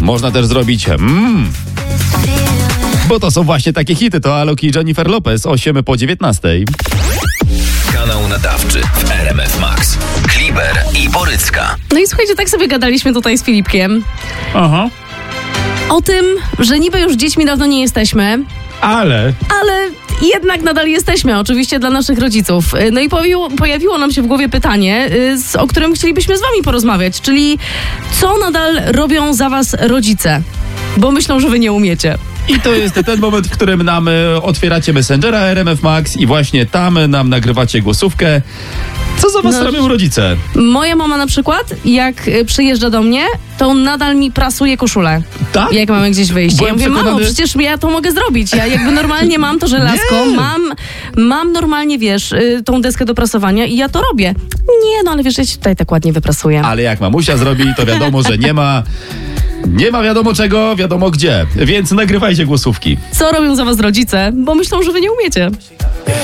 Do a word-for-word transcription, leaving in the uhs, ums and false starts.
Można też zrobić mmm. Bo to są właśnie takie hity. To Alok i Jennifer Lopez, osiem po dziewiętnastej. Kanał nadawczy w R M F Max. Kliber i Borycka. No i słuchajcie, tak sobie gadaliśmy tutaj z Filipkiem. Aha. O tym, że niby już dziećmi dawno nie jesteśmy, Ale... ale jednak nadal jesteśmy, oczywiście dla naszych rodziców. No i pojawiło, pojawiło nam się w głowie pytanie, z, o którym chcielibyśmy z wami porozmawiać, czyli co nadal robią za was rodzice? Bo myślą, że wy nie umiecie. I to jest ten moment, w którym nam e, otwieracie Messengera R M F Max i właśnie tam nam nagrywacie głosówkę. Co za was No, robią rodzice? Moja mama na przykład, jak y, przyjeżdża do mnie, to nadal mi prasuje koszulę. Tak? Jak mamy gdzieś wyjść. Byłem Ja mówię, przekonany- mamo, przecież ja to mogę zrobić. Ja jakby normalnie mam to żelazko, Nie. mam, mam normalnie, wiesz, y, tą deskę do prasowania i ja to robię. Nie, no ale wiesz, ja ci tutaj tak ładnie wyprasuję. Ale jak mamusia zrobi, to wiadomo, że nie ma... Nie ma wiadomo czego, wiadomo gdzie. Więc nagrywajcie głosówki. Co robią za was rodzice? Bo myślą, że wy nie umiecie.